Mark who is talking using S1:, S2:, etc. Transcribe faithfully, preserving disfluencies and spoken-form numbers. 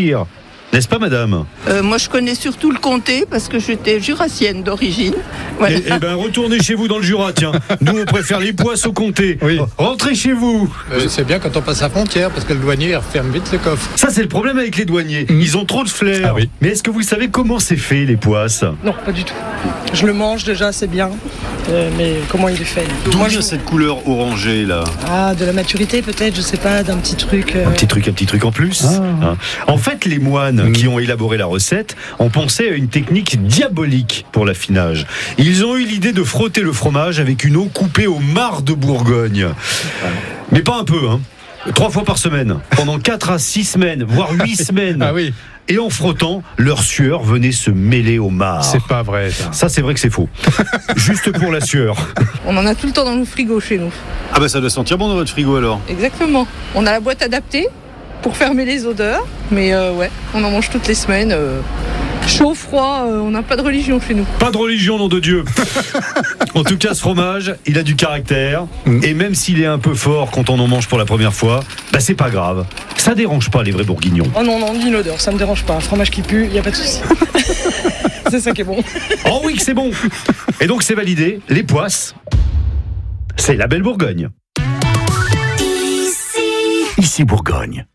S1: plaisir. N'est-ce pas, madame ?
S2: euh, Moi, je connais surtout le comté parce que j'étais jurassienne d'origine. Voilà.
S1: Eh, eh ben, retournez chez vous dans le Jura, tiens. Nous, on préfère les poisses au comté.
S3: Oui.
S1: Rentrez chez vous.
S3: Euh, c'est bien quand on passe la frontière, parce que le douanier il referme vite le coffre.
S1: Ça, c'est le problème avec les douaniers.
S3: Mmh.
S1: Ils ont trop de flair.
S3: Ah oui.
S1: Mais est-ce que vous savez comment c'est fait, les poisses ?
S4: Non, pas du tout. Je le mange déjà, c'est bien. Euh, mais comment il est fait ?
S1: D'où
S4: Moi,
S1: vient
S4: je-
S1: cette couleur orangée, là ?
S4: Ah, de la maturité peut-être, je sais pas, d'un petit truc. euh,
S1: Un petit truc, un petit truc en plus.
S3: Ah.
S1: Hein. En fait, les moines
S3: Mmh.
S1: qui ont élaboré la recette ont pensé à une technique diabolique pour l'affinage. Ils ont eu l'idée de frotter le fromage avec une eau coupée au marc de Bourgogne. Mais pas un peu, hein. Trois fois par semaine, pendant quatre à six semaines, voire huit semaines.
S3: Ah oui,
S1: Et en frottant, leur sueur venait se mêler au marc.
S3: c'est pas vrai ça.
S1: Ça, c'est vrai que c'est faux. Juste pour la sueur.
S2: On en a tout le temps dans nos frigos chez nous.
S1: Ah bah ça doit sentir bon dans votre frigo alors.
S2: Exactement. On a la boîte adaptée pour fermer les odeurs. Mais euh, ouais, on en mange toutes les semaines. euh, Chaud, froid, euh, on n'a pas de religion chez nous.
S1: Pas de religion, nom de Dieu. En tout cas, ce fromage, il a du caractère.
S3: Mm.
S1: Et même s'il est un peu fort quand on en mange pour la première fois, bah c'est pas grave. Ça dérange pas les vrais bourguignons.
S4: Oh non, non, ni l'odeur, ça me dérange pas. Un fromage qui pue, y a pas de souci. C'est ça qui est bon.
S1: Oh oui que c'est bon. Et donc c'est validé, les poisses, c'est la belle Bourgogne. Ici, ici Bourgogne.